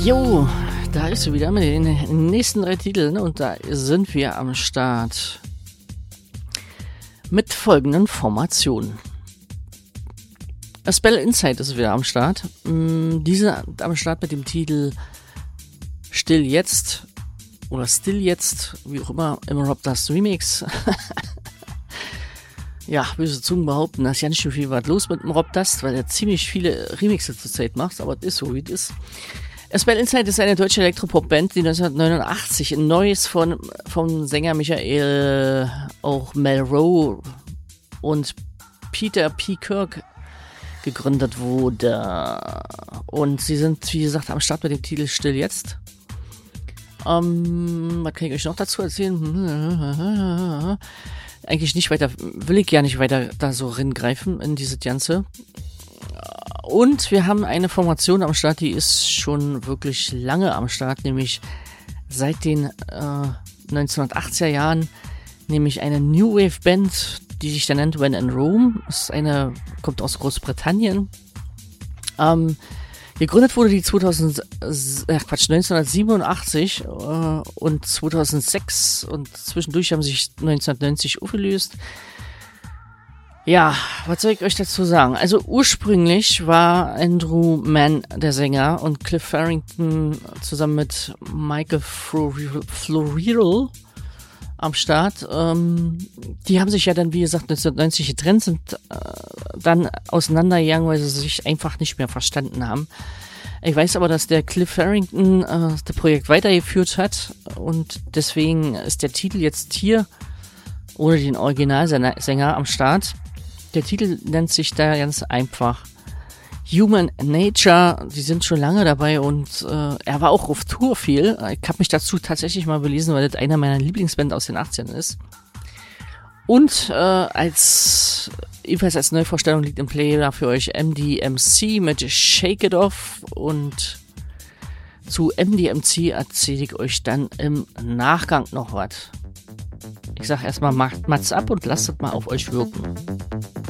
Jo, da ist sie wieder mit den nächsten 3 Titeln und da sind wir am Start mit folgenden Formationen. Spell Insight ist wieder am Start. Diese am Start mit dem Titel Still Jetzt oder Still Jetzt, wie auch immer, im Rob Dust Remix. Ja, böse Zungen behaupten, da ist ja nicht so viel was los mit dem Rob Dust, weil er ziemlich viele Remixe zur Zeit macht, aber es ist so, wie es ist. Spell Insight ist eine deutsche Elektropop-Band, die 1989 ein neues vom Sänger Michael auch Melrose und Peter P. Kirk gegründet wurde. Und sie sind, wie gesagt, am Start mit dem Titel Still Jetzt. Was kann ich euch noch dazu erzählen? Eigentlich nicht weiter, will ich ja nicht weiter da so reingreifen in diese Ganze. Und wir haben eine Formation am Start, die ist schon wirklich lange am Start, nämlich seit den 1980er Jahren, nämlich eine New Wave Band, die sich dann nennt When in Rome. Kommt aus Großbritannien. Gegründet wurde die 1987 und 2006 und zwischendurch haben sich 1990 aufgelöst. Ja, was soll ich euch dazu sagen? Also ursprünglich war Andrew Mann der Sänger und Cliff Farrington zusammen mit Michael Floridel am Start. Die haben sich ja dann, wie gesagt, 1990 getrennt, sind dann auseinandergegangen, weil sie sich einfach nicht mehr verstanden haben. Ich weiß aber, dass der Cliff Farrington das Projekt weitergeführt hat und deswegen ist der Titel jetzt hier ohne den Originalsänger am Start. Der Titel nennt sich da ganz einfach Human Nature. Die sind schon lange dabei und er war auch auf Tour viel. Ich habe mich dazu tatsächlich mal belesen, weil das einer meiner Lieblingsbands aus den 80ern ist. Und ebenfalls als Neuvorstellung liegt im Player für euch MDMC mit Shake It Off. Und zu MDMC erzähle ich euch dann im Nachgang noch was. Ich sag erstmal, macht's ab und lasst es mal auf euch wirken.